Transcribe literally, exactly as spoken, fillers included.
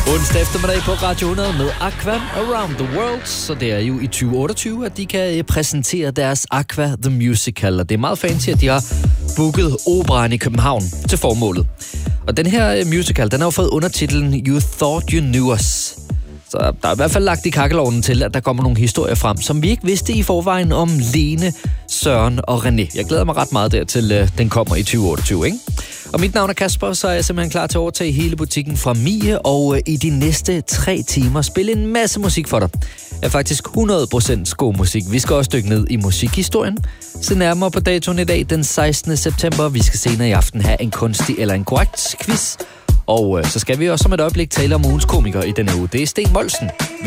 Onsdag eftermiddag på Radio hundrede med Aqua Around the World. Så det er jo i tyve otteogtyve, at de kan præsentere deres Aqua The Musical. Og det er meget fancy, at de har booket Operaen i København til formålet. Og den her musical, den har jo fået undertitlen You Thought You Knew Us. Så der er i hvert fald lagt i kakkelovnen til, at der kommer nogle historier frem, som vi ikke vidste i forvejen om Lene, Søren og René. Jeg glæder mig ret meget der til, uh, den kommer i tyve otteogtyve, ikke? Og mit navn er Kasper, så er jeg simpelthen klar til at overtage hele butikken fra Mie, og uh, i de næste tre timer spille en masse musik for dig. Er faktisk hundrede procent god musik. Vi skal også dykke ned i musikhistorien. Se nærmere på datoen i dag, den sekstende september. Vi skal senere i aften have en kunstig eller en korrekt quiz. Og øh, så skal vi også om et øjeblik tale om ugens komiker i denne uge. Det er Sten Molsen.